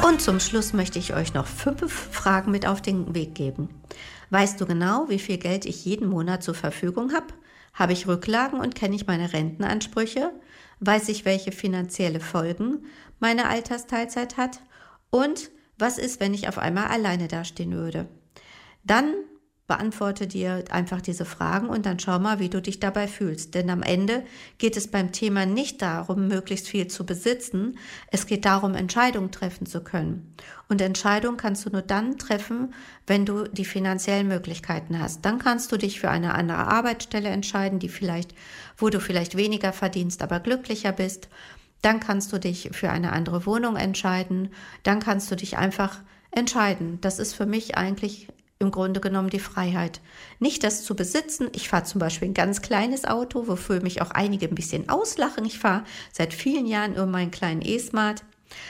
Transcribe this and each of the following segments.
Und zum Schluss möchte ich euch noch 5 Fragen mit auf den Weg geben. Weißt du genau, wie viel Geld ich jeden Monat zur Verfügung habe? Habe ich Rücklagen und kenne ich meine Rentenansprüche? Weiß ich, welche finanzielle Folgen meine Altersteilzeit hat? Und was ist, wenn ich auf einmal alleine dastehen würde? Dann beantworte dir einfach diese Fragen und dann schau mal, wie du dich dabei fühlst. Denn am Ende geht es beim Thema nicht darum, möglichst viel zu besitzen. Es geht darum, Entscheidungen treffen zu können. Und Entscheidungen kannst du nur dann treffen, wenn du die finanziellen Möglichkeiten hast. Dann kannst du dich für eine andere Arbeitsstelle entscheiden, wo du vielleicht weniger verdienst, aber glücklicher bist. Dann kannst du dich für eine andere Wohnung entscheiden. Dann kannst du dich einfach entscheiden. Das ist für mich eigentlich im Grunde genommen die Freiheit. Nicht das zu besitzen. Ich fahre zum Beispiel ein ganz kleines Auto, wofür mich auch einige ein bisschen auslachen. Ich fahre seit vielen Jahren nur meinen kleinen E-Smart.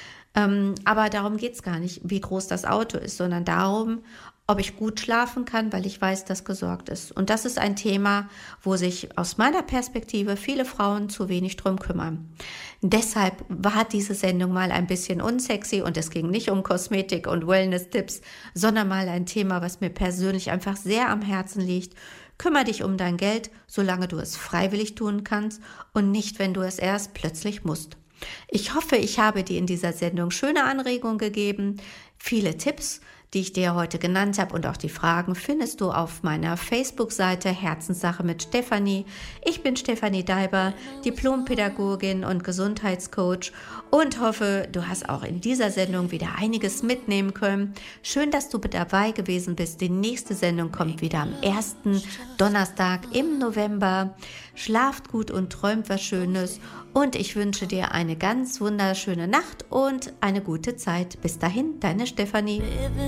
Aber darum geht es gar nicht, wie groß das Auto ist, sondern darum, ob ich gut schlafen kann, weil ich weiß, dass gesorgt ist. Und das ist ein Thema, wo sich aus meiner Perspektive viele Frauen zu wenig drum kümmern. Deshalb war diese Sendung mal ein bisschen unsexy und es ging nicht um Kosmetik und Wellness-Tipps, sondern mal ein Thema, was mir persönlich einfach sehr am Herzen liegt. Kümmere dich um dein Geld, solange du es freiwillig tun kannst und nicht, wenn du es erst plötzlich musst. Ich hoffe, ich habe dir in dieser Sendung schöne Anregungen gegeben, viele Tipps, die ich dir heute genannt habe und auch die Fragen findest du auf meiner Facebook-Seite Herzenssache mit Stefanie. Ich bin Stefanie Daiber, Diplompädagogin und Gesundheitscoach und hoffe, du hast auch in dieser Sendung wieder einiges mitnehmen können. Schön, dass du dabei gewesen bist. Die nächste Sendung kommt wieder am 1. Donnerstag im November. Schlaft gut und träumt was Schönes und ich wünsche dir eine ganz wunderschöne Nacht und eine gute Zeit. Bis dahin, deine Stefanie.